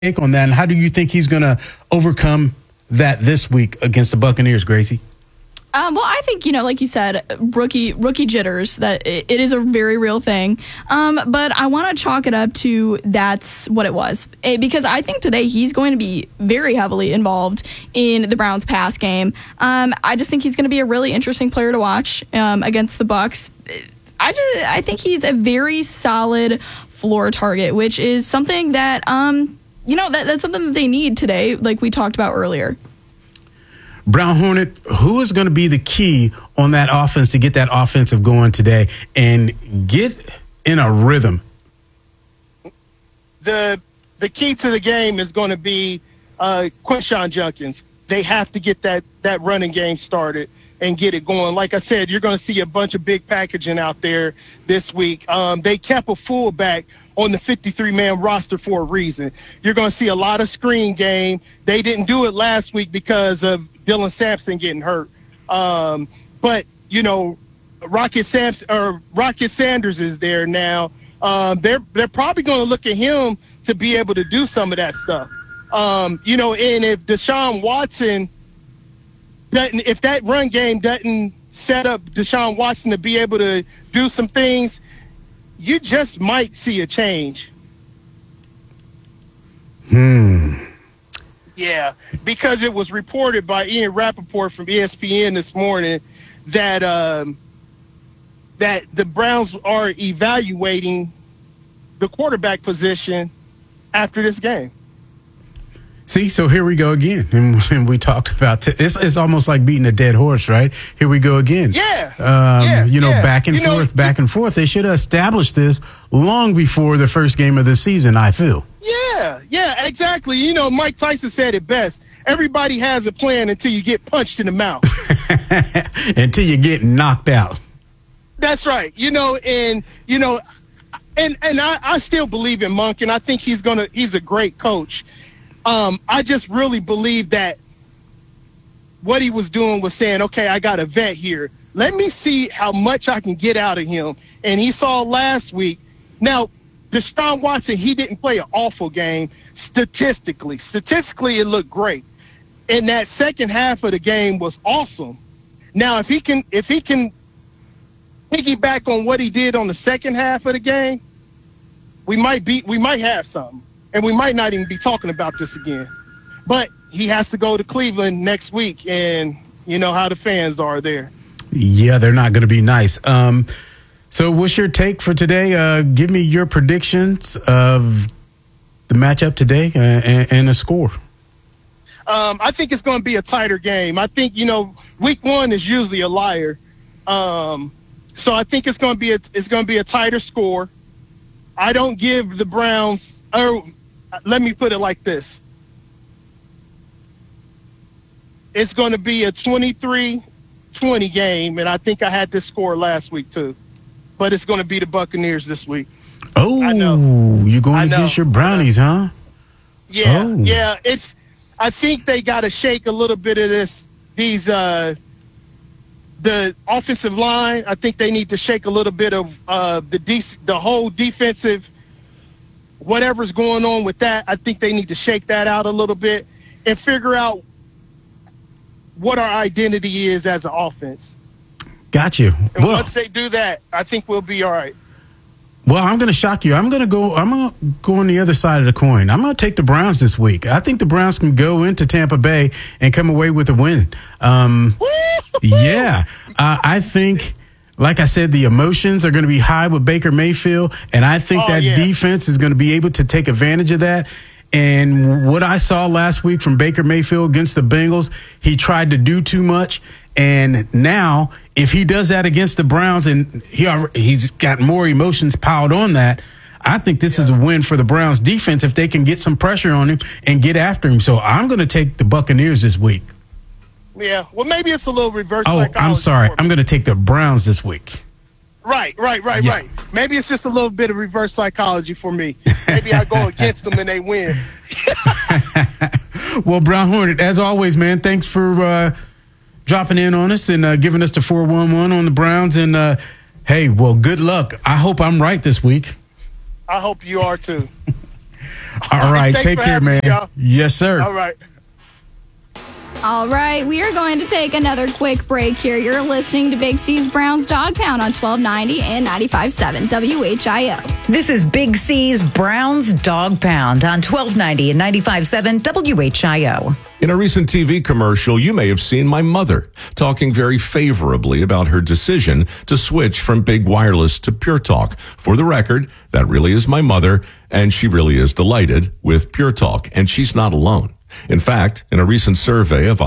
take on that, and how do you think he's going to overcome that this week against the Buccaneers, Gracie? Well, I think, like you said, rookie jitters, that it is a very real thing. But I want to chalk it up to that's what it was. Because I think today he's going to be very heavily involved in the Browns pass game. I just think he's going to be a really interesting player to watch against the Bucs. I think he's a very solid floor target, which is something that that's something that they need today, like we talked about earlier. Brown Hornet, who is going to be the key on that offense to get that offensive going today and get in a rhythm? The key to the game is going to be Quinshon Judkins. They have to get that running game started and get it going. Like I said, you're going to see a bunch of big packaging out there this week. They kept a fullback on the 53-man roster for a reason. You're going to see a lot of screen game. They didn't do it last week because of Dylan Sampson getting hurt. But, Rocket Sanders is there now. They're probably going to look at him to be able to do some of that stuff. And if Deshaun Watson if that run game doesn't set up Deshaun Watson to be able to do some things, you just might see a change. Yeah, because it was reported by Ian Rappaport from ESPN this morning that that the Browns are evaluating the quarterback position after this game. See, so here we go again. And we talked about it's almost like beating a dead horse, right? Here we go again. Yeah. Back and forth. They should have established this long before the first game of the season, I feel. Yeah, exactly. Mike Tyson said it best. Everybody has a plan until you get punched in the mouth. Until you get knocked out. That's right. And I still believe in Monk, and I think he's a great coach. I just really believe that what he was doing was saying, okay, I got a vet here. Let me see how much I can get out of him. And he saw last week. Now, Deshaun Watson, he didn't play an awful game statistically. Statistically, it looked great. And that second half of the game was awesome. Now, if he can piggyback on what he did on the second half of the game, we might have something. And we might not even be talking about this again. But he has to go to Cleveland next week, and you know how the fans are there. Yeah, they're not going to be nice. So what's your take for today? Give me your predictions of the matchup today and the score. I think it's going to be a tighter game. I think, week one is usually a liar. So I think it's going to be a tighter score. I don't give the Browns, or let me put it like this. It's going to be a 23-20 game, and I think I had this score last week too. But it's going to be the Buccaneers this week. Oh, I know. You're going against your Brownies, huh? Yeah, oh. Yeah. I think they got to shake a little bit of the offensive line. I think they need to shake a little bit of the whole defensive, whatever's going on with that. I think they need to shake that out a little bit and figure out what our identity is as an offense. Got you. And once they do that, I think we'll be all right. Well, I'm going to shock you. I'm going to go on the other side of the coin. I'm going to take the Browns this week. I think the Browns can go into Tampa Bay and come away with a win. Yeah. I think, like I said, the emotions are going to be high with Baker Mayfield, and I think defense is going to be able to take advantage of that. And what I saw last week from Baker Mayfield against the Bengals, he tried to do too much. And now, if he does that against the Browns and he's got more emotions piled on that, I think this is a win for the Browns defense if they can get some pressure on him and get after him. So I'm going to take the Buccaneers this week. Yeah, well, maybe it's a little reverse psychology. I'm sorry. I'm going to take the Browns this week. Right. Maybe it's just a little bit of reverse psychology for me. Maybe I go against them and they win. Well, Brown Hornet, as always, man, thanks for dropping in on us and giving us the 411 on the Browns. And, hey, well, good luck. I hope I'm right this week. I hope you are, too. All right. Take care, man. Y'all. Yes, sir. All right. All right, we are going to take another quick break here. You're listening to Big C's Browns Dog Pound on 1290 and 95.7 WHIO. This is Big C's Browns Dog Pound on 1290 and 95.7 WHIO. In a recent TV commercial, you may have seen my mother talking very favorably about her decision to switch from Big Wireless to Pure Talk. For the record, that really is my mother, and she really is delighted with Pure Talk, and she's not alone. In fact, in a recent survey of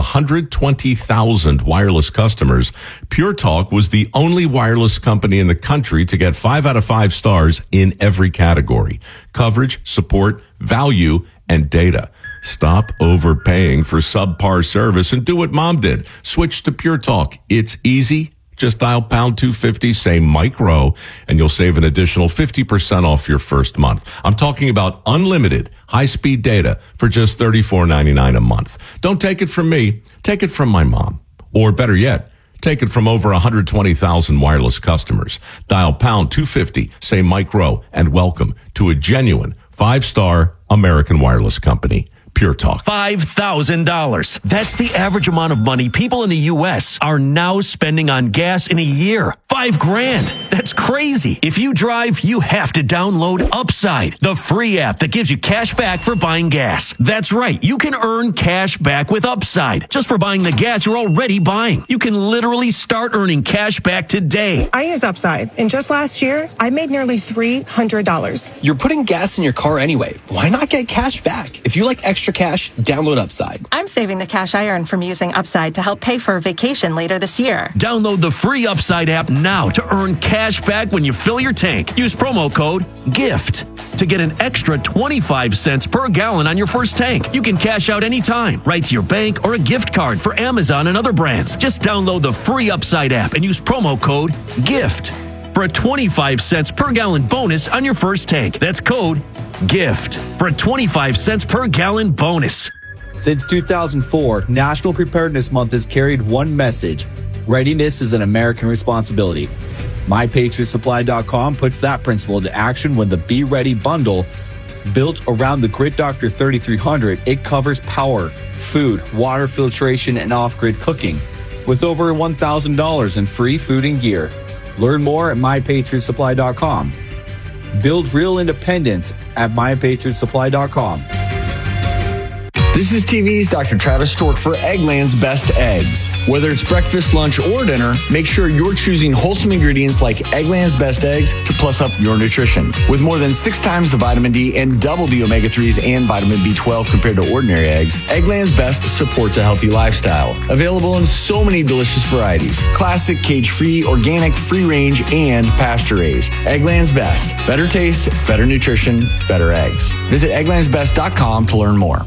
120,000 wireless customers, Pure Talk was the only wireless company in the country to get 5 out of 5 stars in every category: coverage, support, value, and data. Stop overpaying for subpar service and do what Mom did. Switch to Pure Talk. It's easy. Just dial pound 250, say Mike Rowe, and you'll save an additional 50% off your first month. I'm talking about unlimited high-speed data for just $34.99 a month. Don't take it from me. Take it from my mom. Or better yet, take it from over 120,000 wireless customers. Dial pound 250, say Mike Rowe, and welcome to a genuine 5-star American wireless company. Pure Talk. $5,000. That's the average amount of money people in the U.S. are now spending on gas in a year. $5,000. That's crazy. If you drive, you have to download Upside, the free app that gives you cash back for buying gas. That's right. You can earn cash back with Upside just for buying the gas you're already buying. You can literally start earning cash back today. I use Upside, and just last year, I made nearly $300. You're putting gas in your car anyway. Why not get cash back? If you like extra cash, download Upside. I'm saving the cash I earn from using Upside to help pay for a vacation later this year. Download the free Upside app now to earn cash back when you fill your tank. Use promo code GIFT to get an extra 25 cents per gallon on your first tank. You can cash out anytime, right to your bank or a gift card for Amazon and other brands. Just download the free Upside app and use promo code GIFT for a 25 cents per gallon bonus on your first tank. That's code GIFT for a 25 cents per gallon bonus. Since 2004, National Preparedness Month has carried one message: readiness is an American responsibility. MyPatriotSupply.com puts that principle into action when the Be Ready bundle, built around the Grid Doctor 3300, it covers power, food, water filtration, and off-grid cooking, with over $1,000 in free food and gear. Learn more at MyPatriotSupply.com. Build real independence at MyPatriotSupply.com. This is TV's Dr. Travis Stork for Eggland's Best Eggs. Whether it's breakfast, lunch, or dinner, make sure you're choosing wholesome ingredients like Eggland's Best Eggs to plus up your nutrition. With more than 6 times the vitamin D and double the omega-3s and vitamin B12 compared to ordinary eggs, Eggland's Best supports a healthy lifestyle. Available in so many delicious varieties: classic, cage-free, organic, free-range, and pasture-raised. Eggland's Best. Better taste, better nutrition, better eggs. Visit egglandsbest.com to learn more.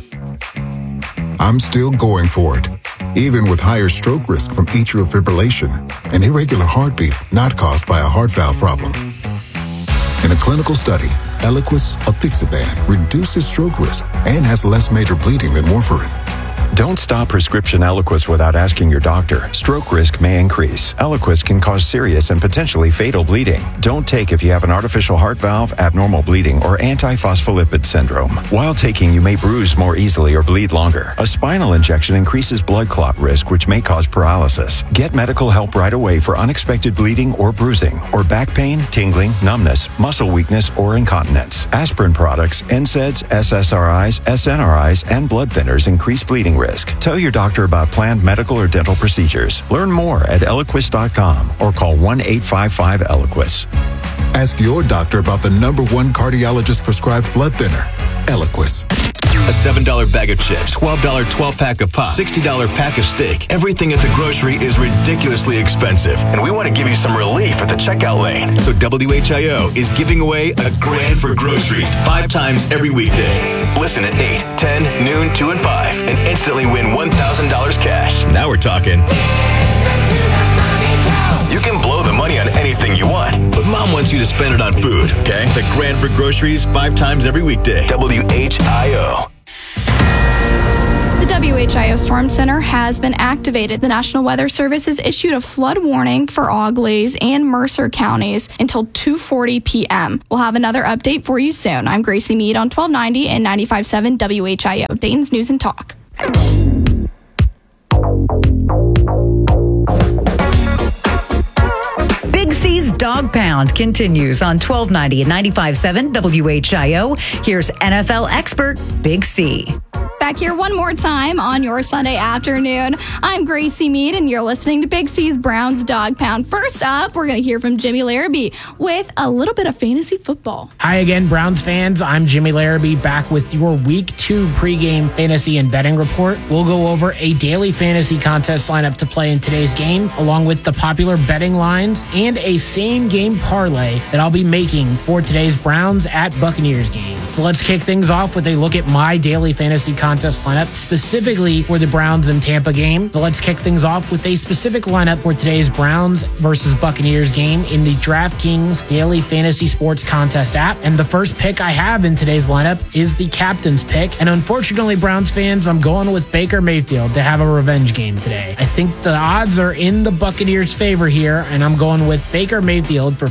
I'm still going for it, even with higher stroke risk from atrial fibrillation, an irregular heartbeat not caused by a heart valve problem. In a clinical study, Eliquis apixaban reduces stroke risk and has less major bleeding than warfarin. Don't stop prescription Eliquis without asking your doctor. Stroke risk may increase. Eliquis can cause serious and potentially fatal bleeding. Don't take if you have an artificial heart valve, abnormal bleeding, or antiphospholipid syndrome. While taking, you may bruise more easily or bleed longer. A spinal injection increases blood clot risk, which may cause paralysis. Get medical help right away for unexpected bleeding or bruising, or back pain, tingling, numbness, muscle weakness, or incontinence. Aspirin products, NSAIDs, SSRIs, SNRIs, and blood thinners increase bleeding risk. Tell your doctor about planned medical or dental procedures. Learn more at Eliquis.com or call 1-855-ELIQUIS. Ask your doctor about the #1 cardiologist prescribed blood thinner, Eliquis. A $7 bag of chips, $12 12-pack of pop, $60 pack of steak. Everything at the grocery is ridiculously expensive, and we want to give you some relief at the checkout lane. So WHIO is giving away a grand for groceries 5 times every weekday. Listen at 8, 10, noon, 2, and 5, and instantly win $1,000 cash. Now we're talking. You can blow the money on anything you want, but Mom wants you to spend it on food, okay? The grand for groceries 5 times every weekday. WHIO. The WHIO Storm Center has been activated. The National Weather Service has issued a flood warning for Auglaize and Mercer counties until 2:40 p.m. We'll have another update for you soon. I'm Gracie Mead on 1290 and 95.7 WHIO, Dayton's News and Talk. Big C's Dog Pound continues on 1290 and 95.7 WHIO. Here's NFL expert Big C. Back here one more time on your Sunday afternoon. I'm Gracie Mead, and you're listening to Big C's Browns Dog Pound. First up, we're going to hear from Jimmy Larrabee with a little bit of fantasy football. Hi again, Browns fans. I'm Jimmy Larrabee, back with your Week 2 pregame fantasy and betting report. We'll go over a daily fantasy contest lineup to play in today's game, along with the popular betting lines and a same-game parlay that I'll be making for today's Browns at Buccaneers game. So let's kick things off with a look at my daily fantasy contest lineup, specifically for the Browns and Tampa game. So let's kick things off with a specific lineup for today's Browns versus Buccaneers game in the DraftKings Daily Fantasy Sports Contest app. And the first pick I have in today's lineup is the captain's pick. And unfortunately, Browns fans, I'm going with Baker Mayfield to have a revenge game today. I think the odds are in the Buccaneers' favor here, and I'm going with Baker Mayfield for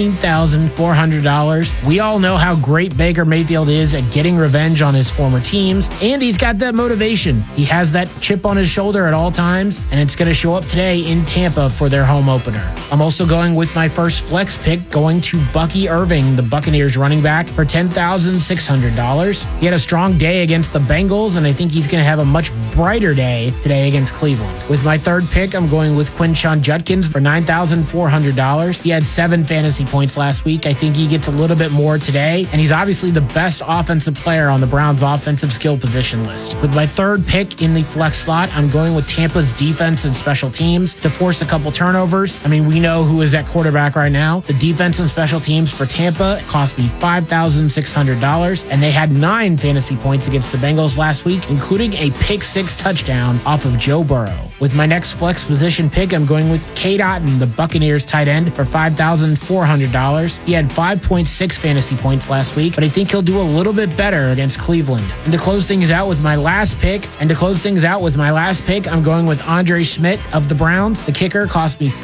$14,400. We all know how great Baker Mayfield is at getting revenge on his former teams, and he's got that motivation. He has that chip on his shoulder at all times, and it's going to show up today in Tampa for their home opener. I'm also going with my first flex pick, going to Bucky Irving, the Buccaneers running back, for $10,600. He had a strong day against the Bengals, and I think he's going to have a much brighter day today against Cleveland. With my third pick, I'm going with Quinshon Judkins for $9,400. He had 7 fantasy points last week. I think he gets a little bit more today, and he's obviously the best offensive player on the Browns' offensive skill position list. With my third pick in the flex slot, I'm going with Tampa's defense and special teams to force a couple turnovers. I mean, we know who is at quarterback right now. The defense and special teams for Tampa cost me $5,600, and they had 9 fantasy points against the Bengals last week, including a pick-6 touchdown off of Joe Burrow. With my next flex position pick, I'm going with Cade Otton, the Buccaneers tight end, for $5,400. He had 5.6 fantasy points last week, but I think he'll do a little bit better against Cleveland. And to close things out with my last pick, I'm going with Andre Schmidt of the Browns. The kicker cost me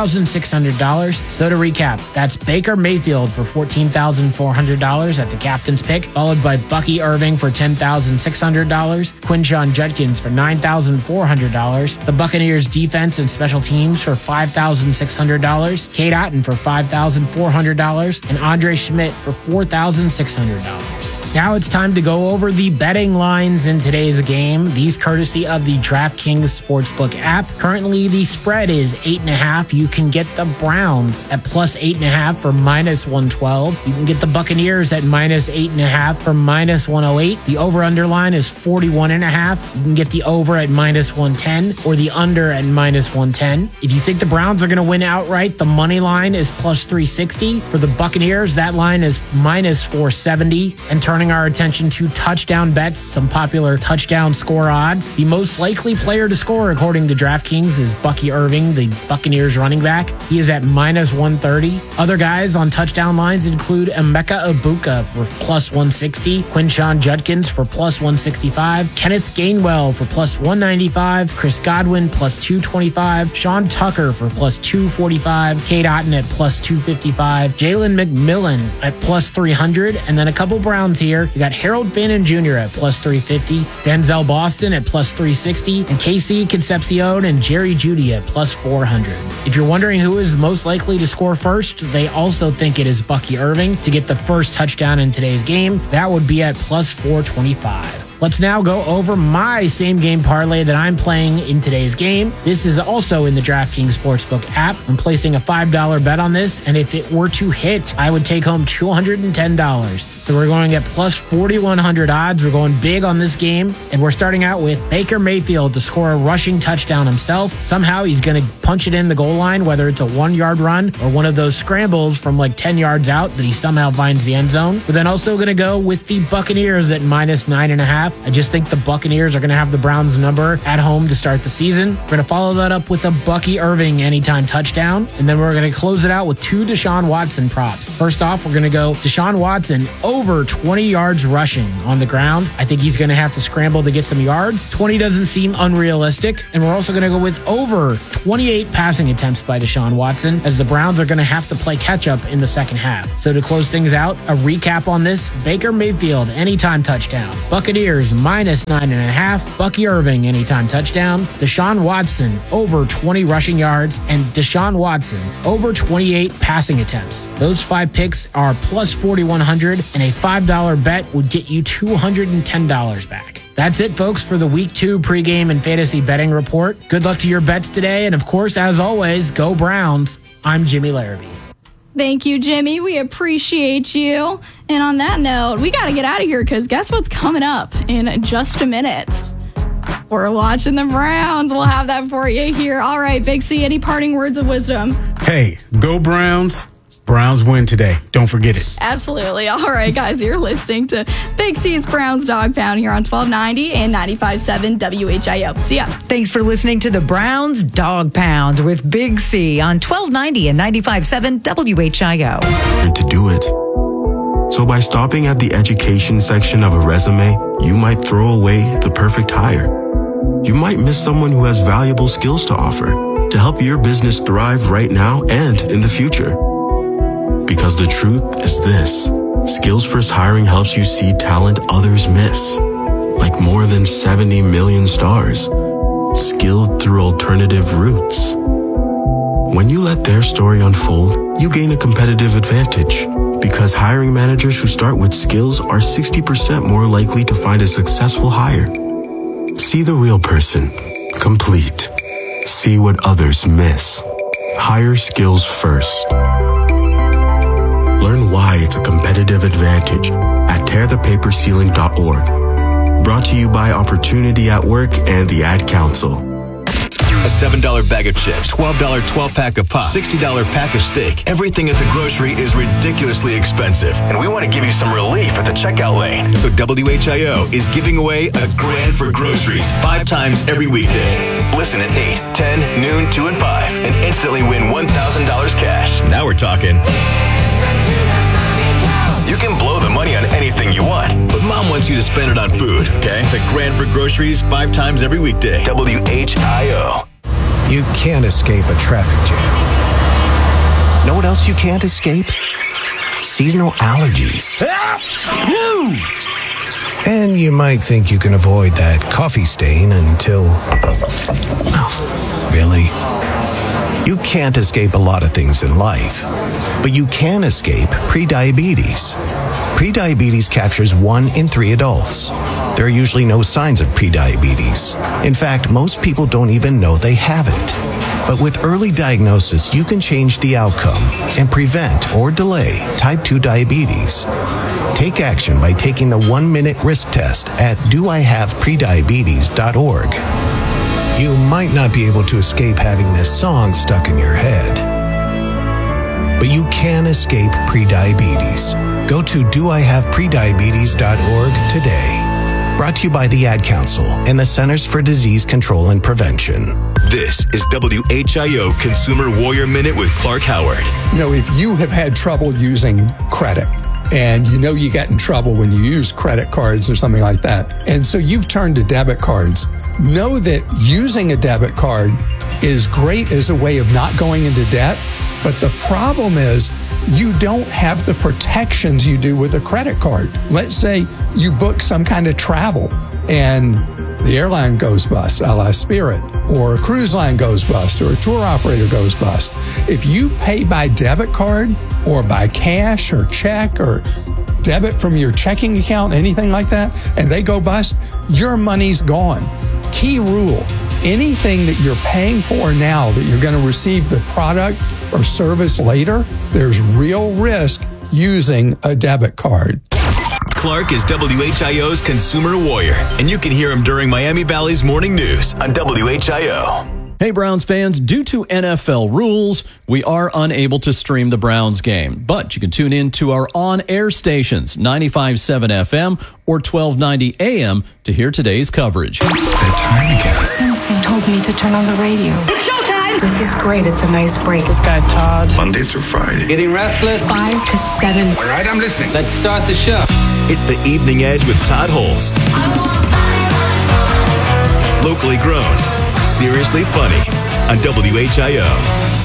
$4,600. So to recap, that's Baker Mayfield for $14,400 at the captain's pick, followed by Bucky Irving for $10,600, Quinshon Judkins for $9,400, the Buccaneers defense and special teams for $5,600, Cade Otton for $5,400, and Andre Schmidt for $4,600. Now it's time to go over the betting lines in today's game. These courtesy of the DraftKings Sportsbook app. Currently, the spread is 8.5. You can get the Browns at plus 8.5 for minus 112. You can get the Buccaneers at minus 8.5 for minus 108. The over-under line is 41.5. You can get the over at minus 110 or the under at minus 110. If you think the Browns are going to win outright, the money line is plus 360. For the Buccaneers, that line is minus 470. And turning our attention to touchdown bets, some popular touchdown score odds. The most likely player to score, according to DraftKings, is Bucky Irving, the Buccaneers running back. He is at minus 130. Other guys on touchdown lines include Emeka Egbuka for plus 160, Quinshon Judkins for plus 165, Kenneth Gainwell for plus 195, Chris Godwin plus 225, Sean Tucker for plus 245, Cade Otton at plus 255, Jalen McMillan at plus 300, and then a couple Browns here. You got Harold Fannin Jr. at plus 350, Denzel Boston at plus 360, and Casey Concepcion and Jerry Jeudy at plus 400. If you're wondering who is most likely to score first, they also think it is Bucky Irving to get the first touchdown in today's game. That would be at plus 425. Let's now go over my same game parlay that I'm playing in today's game. This is also in the DraftKings Sportsbook app. I'm placing a $5 bet on this, and if it were to hit, I would take home $210. So we're going at plus 4,100 odds. We're going big on this game, and we're starting out with Baker Mayfield to score a rushing touchdown himself. Somehow he's going to punch it in the goal line, whether it's a 1-yard run or one of those scrambles from like 10 yards out that he somehow finds the end zone. We're then also going to go with the Buccaneers at minus 9.5. I just think the Buccaneers are going to have the Browns number at home to start the season. We're going to follow that up with a Bucky Irving anytime touchdown, and then we're going to close it out with 2 Deshaun Watson props. First off, we're going to go Deshaun Watson over 20 yards rushing on the ground. I think he's going to have to scramble to get some yards. 20 doesn't seem unrealistic, and we're also going to go with over 28 passing attempts by Deshaun Watson, as the Browns are going to have to play catch-up in the second half. So to close things out, a recap on this: Baker Mayfield, anytime touchdown. Buccaneers, -9.5. Bucky Irving, anytime touchdown. Deshaun Watson, over 20 rushing yards. And Deshaun Watson, over 28 passing attempts. Those 5 picks are plus 4,100, and a $5 bet would get you $210 back. That's it, folks, for the Week 2 pregame and fantasy betting report. Good luck to your bets today, and of course, as always, go Browns. I'm Jimmy Larrabee. Thank you, Jimmy. We appreciate you. And on that note, we got to get out of here because guess what's coming up in just a minute? We're watching the Browns. We'll have that for you here. All right, Big C, any parting words of wisdom? Hey, go Browns. Browns win today. Don't forget it. Absolutely. All right, guys, you're listening to Big C's Browns Dog Pound here on 1290 and 95.7 WHIO. See ya. Thanks for listening to the Browns Dog Pound with Big C on 1290 and 95.7 WHIO. To do it. So by stopping at the education section of a resume, you might throw away the perfect hire. You might miss someone who has valuable skills to offer to help your business thrive right now and in the future. Because the truth is this: Skills First Hiring helps you see talent others miss, like more than 70 million stars, skilled through alternative routes. When you let their story unfold, you gain a competitive advantage, because hiring managers who start with skills are 60% more likely to find a successful hire. See the real person, complete. See what others miss. Hire skills first. Learn why it's a competitive advantage at tearthepaperceiling.org. Brought to you by Opportunity at Work and the Ad Council. A $7 bag of chips, $12 12-pack of pop, $60 pack of steak. Everything at the grocery is ridiculously expensive, and we want to give you some relief at the checkout lane. So WHIO is giving away a grand for groceries 5 times every weekday. Listen at 8, 10, noon, 2, and 5, and instantly win $1,000 cash. Now we're talking. You can blow the money on anything you want, but Mom wants you to spend it on food, okay? The grand for groceries 5 times every weekday. WHIO. You can't escape a traffic jam. Know what else you can't escape? Seasonal allergies. And you might think you can avoid that coffee stain until... Oh, really? You can't escape a lot of things in life, but you can escape prediabetes. Prediabetes captures 1 in 3 adults. There are usually no signs of prediabetes. In fact, most people don't even know they have it. But with early diagnosis, you can change the outcome and prevent or delay type 2 diabetes. Take action by taking the 1-minute risk test at doihaveprediabetes.org. You might not be able to escape having this song stuck in your head, but you can escape prediabetes. Go to doihaveprediabetes.org today. Brought to you by the Ad Council and the Centers for Disease Control and Prevention. This is WHIO Consumer Warrior Minute with Clark Howard. You know, if you have had trouble using credit, and you know you get in trouble when you use credit cards or something like that, and so you've turned to debit cards, know that using a debit card is great as a way of not going into debt, but the problem is you don't have the protections you do with a credit card. Let's say you book some kind of travel and the airline goes bust, a la Spirit, or a cruise line goes bust, or a tour operator goes bust. If you pay by debit card or by cash or check or debit from your checking account, anything like that, and they go bust, your money's gone. Key rule: anything that you're paying for now that you're going to receive the product or service later, there's real risk using a debit card. Clark is WHIO's Consumer Warrior, and you can hear him during Miami Valley's Morning News on WHIO. Hey, Browns fans, due to NFL rules, we are unable to stream the Browns game, but you can tune in to our on-air stations, 95.7 FM or 1290 AM, to hear today's coverage. It's that time again. Something told me to turn on the radio. It's showtime! This is great. It's a nice break. This guy, Todd. Monday through Friday. Getting restless? 5 to 7. All right, I'm listening. Let's start the show. It's the Evening Edge with Todd Holst. Locally grown, seriously funny on WHIO.